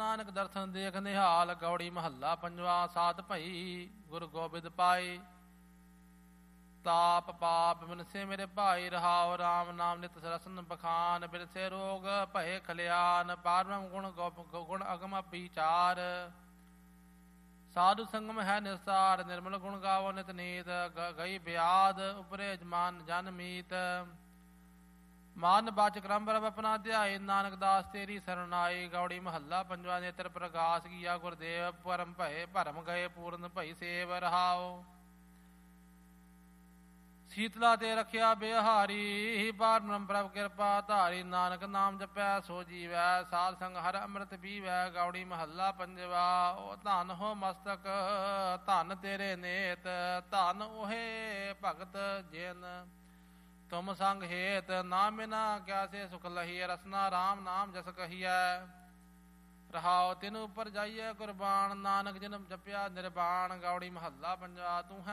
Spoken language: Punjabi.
ਨਾਨਕ ਦਰਸ਼ਨ ਦੇਖ ਨਿਹਾਲ। ਗੌੜੀ ਮਹੱਲਾ ਪੰਜਵਾ। ਸਾਧ ਭਈ ਗੁਰ ਗੋਬਿੰਦ ਪਾਏ, ਤਾਪ ਪਾਪ ਬਿਨਸੇ ਮੇਰੇ ਭਾਈ। ਰਹਾਉ ਰਾਮ ਨਾਮ ਨਿਤ ਰਸਨ ਬਖਾਨ, ਬਿਨਸੇ ਰੋਗ ਭਏ ਖਲਿਆਨ। ਪਾਰਬ੍ਰਹਮ ਗੁਣ ਅਗਮ ਵਿਚਾਰ, ਸਾਧੂ ਸੰਗਮ ਹੈ ਨਿਸਤਾਰ। ਨਿਰਮਲ ਗੁਣ ਗਾਵੋ ਨਿਤ ਨੀਤ, ਗਈ ਬਿਆਦ ਉਪਰੇ ਜਮਾਨ ਜਨ ਮੀਤ। ਮਾਨ ਬਚ ਕਰਮ ਪ੍ਰਭ ਆਪਣਾ ਧਿਆਏ, ਨਾਨਕ ਦਾਸ ਤੇਰੀ ਸਰਣ ਆਈ। ਗੌੜੀ ਮਹੱਲਾ ਪੰਜਵਾ। ਨੇਤਰ ਪ੍ਰਗਾਸ ਕੀਆ ਗੁਰਦੇਵ, ਪਰਮ ਭਏ ਭਰਮ ਗਏ ਪੂਰਨ ਭਈ ਸੇਵ। ਰਹਾਉ ਸੀਤਲਾ ਤੇ ਰਖਿਆ ਬਿਹਾਰੀ, ਪਾਰਬ੍ਰਹਮ ਪ੍ਰਭ ਕਿਰਪਾ ਧਾਰੀ। ਨਾਨਕ ਨਾਮ ਜਪੈ ਸੋ ਜੀਵੈ, ਸਾਧ ਸੰਗ ਹਰ ਅੰਮ੍ਰਿਤ ਪੀਵੈ। ਗੌੜੀ ਮਹੱਲਾ ਪੰਜਵਾ। ਓ ਧਨ ਹੋ ਮਸਤਕ ਧਨ ਤੇਰੇ ਨੇਤ, ਧਨ ਉਹੇ ਭਗਤ ਜਿਨ ਤੁਮ ਸੰਗ ਹੇਤ। ਨਾ ਮਿਨਾ ਕਿਆ ਸੇ ਸੁਖ ਲਹੀਐ, ਰਸਨਾ ਰਾਮ ਨਾਮ ਜਸ ਕਹੀਐ। ਰਹਾਉ ਤਿਨ ਉਪਰ ਜਾਈਐ ਕੁਰਬਾਨ, ਨਾਨਕ ਜਿਨ ਜਪਿਆ ਨਿਰਵਾਣ। ਗੌੜੀ ਮਹੱਲਾ ਪੰਜਵਾ। ਤੂੰ ਹੈ